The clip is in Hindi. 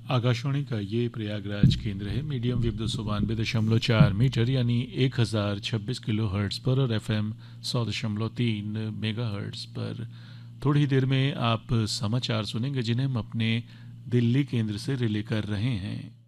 आकाशवाणी का ये प्रयागराज केंद्र है। मीडियम वेव 292.4 मीटर यानी 1026 किलो हर्ट्स पर और FM 100.3 मेगा हर्ट्स पर। थोड़ी देर में आप समाचार सुनेंगे जिन्हें हम अपने दिल्ली केंद्र से रिले कर रहे हैं।